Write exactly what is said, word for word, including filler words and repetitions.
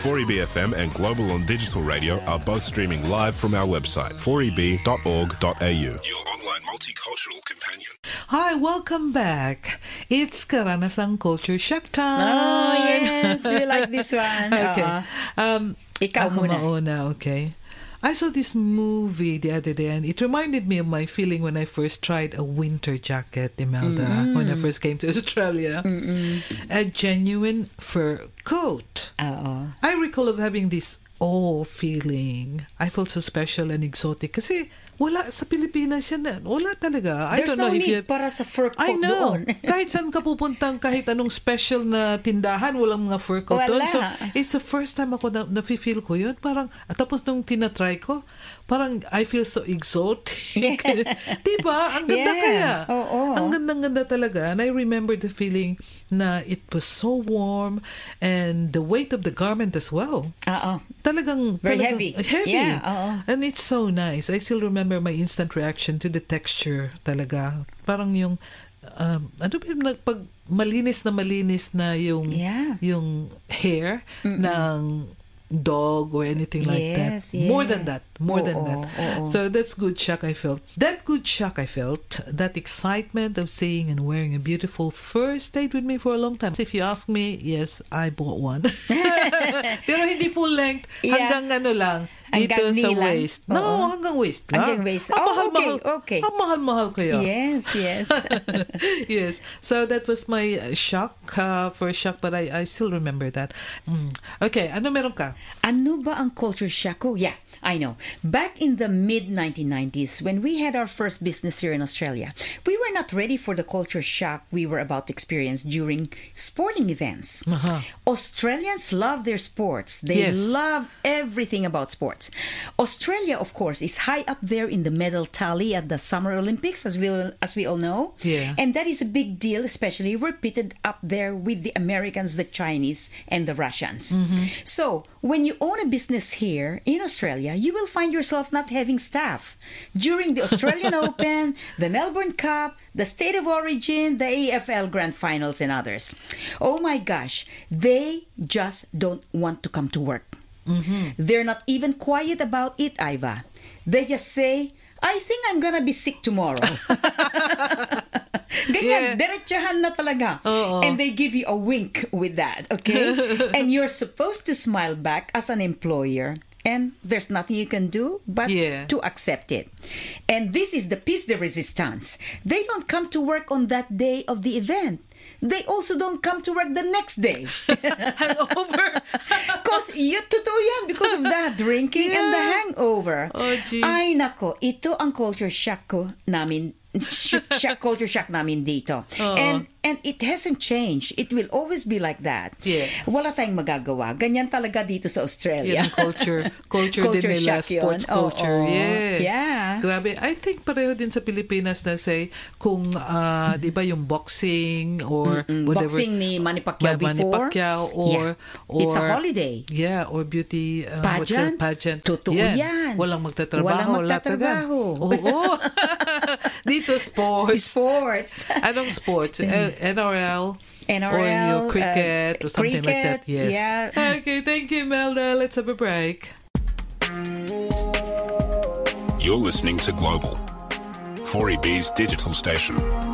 four E B F M and Global on Digital Radio are both streaming live from our website, four e b dot org dot a u. Your online multicultural companion. Hi, welcome back. It's Karanasang Culture Shock time. Oh, yes. We like this one. Okay. Oo. Um, Ikaw ako muna. mauna, okay. I saw this movie the other day and it reminded me of my feeling when I first tried a winter jacket, Imelda, Mm-mm. when I first came to Australia. Mm-mm. A genuine fur coat. Oo. I recall of having this awe feeling. I felt so special and exotic kasi wala sa Pilipinas yan. na- Wala talaga. I There's don't know no if you... need para sa fur coat I know. doon. Kahit saan ka pupuntang, kahit anong special na tindahan, walang mga fur coat doon. Wala. So, it's the first time ako na, na-feel ko yun. Parang, at tapos nung tinatry ko, parang I feel so exotic. Yeah. Diba? Ang ganda Yeah. kaya. Oo. Ang gandang-ganda talaga. And I remember the feeling na it was so warm and the weight of the garment as well. Oo. Talagang, Very talagang heavy. heavy. Yeah, oo. And it's so nice. I still remember my instant reaction to the texture talaga. Parang yung, um, ano ba yung nag- pag malinis na malinis na yung, Yeah. yung hair ng dog or anything like that. Yes, More yeah. than that. More than Oo, that. oo. So that's good shock I felt. That good shock I felt, that excitement of seeing and wearing a beautiful fur stayed with me for a long time. If you ask me, yes, I bought one. Pero hindi full length. Yeah. Hanggang ano lang. Hanggang Dito sa knee lang? waist. No, Oo. hanggang waist lang. Hanggang waist. Ang Oh, mahal-mahal. okay, okay. Ang mahal-mahal kaya. Yes, yes. Yes. So that was my uh, shock, uh, first shock, but I, I still remember that. Mm. Okay, ano meron ka? Ano ba ang culture shock? Oh, yeah, I know. Back in the mid nineteen nineties, when we had our first business here in Australia, we were not ready for the culture shock we were about to experience during sporting events. Uh-huh. Australians love their sports. They Yes. love everything about sports. Australia, of course, is high up there in the medal tally at the Summer Olympics, as we as we all know. Yeah. And that is a big deal, especially we're pitted up there with the Americans, the Chinese, and the Russians. So, when you own a business here in Australia, you will find yourself not having staff. During the Australian Open, the Melbourne Cup, the State of Origin, the A F L Grand Finals, and others. Oh my gosh, they just don't want to come to work. They're not even quiet about it, Iva. They just say, I think I'm gonna be sick tomorrow. Ganyan, Yeah. diretsahan na talaga. Oo. And they give you a wink with that, okay? And you're supposed to smile back as an employer. And there's nothing you can do but Yeah. to accept it. And this is the piece de resistance. They don't come to work on that day of the event. They also don't come to work the next day. Hangover. Because yun, totoo yan because of that drinking and the Yeah. hangover. Oh, gee. Ay, nako, ito ang culture shock ko namin, sh- shock, culture shock namin dito. Oo. And and it hasn't changed. It will always be like that. Yeah. Wala tayong magagawa. Ganyan talaga dito sa Australia. Yan ang culture. Culture, Culture din nila. shock yun. Sports culture. Oo. Yeah. Yeah. Grabe. I think pareho din sa Pilipinas na say, kung, uh, di ba yung boxing or Mm, whatever. boxing ni Manny Pacquiao Manny before. Pacquiao or, Yeah. or... It's a holiday. Yeah, or beauty... Uh, what's Pageant? that? Pageant. Totoo Yeah. yan. Walang magtatrabaho. Walang lahat agad. magtatrabaho. Oo. Dito, sports. Sports. Anong sports? Uh, N R L? N R L, Or your cricket uh, or something like that. cricket, Yes. yeah. Okay, thank you, Melda. Let's have a break. You're listening to Global, four E B's digital station.